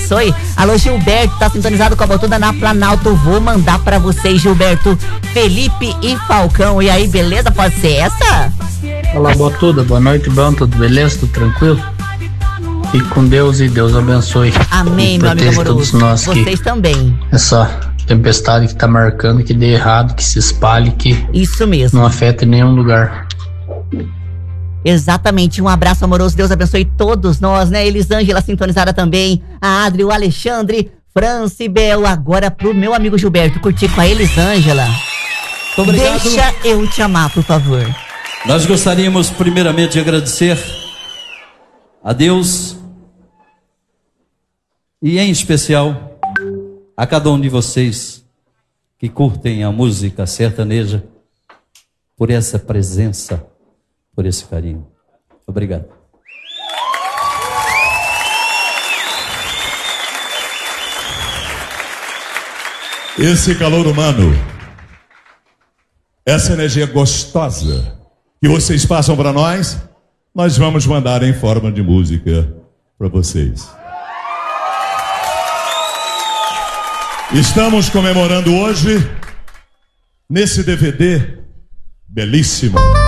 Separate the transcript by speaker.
Speaker 1: abençoe. Alô, Gilberto, tá sintonizado com a Botuda na Planalto. Vou mandar pra vocês, Gilberto, Felipe e Falcão. E aí, beleza? Pode ser essa?
Speaker 2: Olá, Botuda, boa noite, bom, tudo beleza? Tudo tranquilo? Fique com Deus e Deus abençoe.
Speaker 1: Amém, meu amigo amoroso.
Speaker 2: Todos nós.
Speaker 1: Vocês também.
Speaker 2: Essa tempestade que tá marcando, que dê errado, que se espalhe, que
Speaker 1: isso mesmo,
Speaker 2: não afeta em nenhum lugar.
Speaker 1: Exatamente, um abraço amoroso, Deus abençoe todos nós, né? Elisângela sintonizada também, a Adri, o Alexandre, Francibel. Agora pro meu amigo Gilberto curtir com a Elisângela.
Speaker 3: Obrigado.
Speaker 1: Deixa eu te amar, por favor.
Speaker 3: Nós gostaríamos primeiramente de agradecer a Deus e em especial a cada um de vocês que curtem a música sertaneja por essa presença, por esse carinho. Obrigado.
Speaker 4: Esse calor humano, essa energia gostosa que vocês passam para nós vamos mandar em forma de música para vocês. Estamos comemorando hoje, nesse DVD belíssimo,